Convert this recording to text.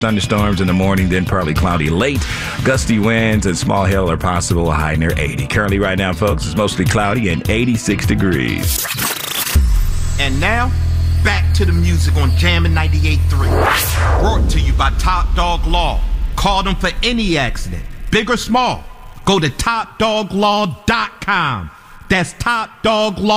Thunderstorms in the morning, then partly cloudy late. Gusty winds and small hail are possible, a high near 80. Currently right now, folks, it's mostly cloudy and 86 degrees. And now, back to the music on Jammin' 98.3. Brought to you by Top Dog Law. Call them for any accident, big or small. Go to TopDogLaw.com. That's Top Dog Law.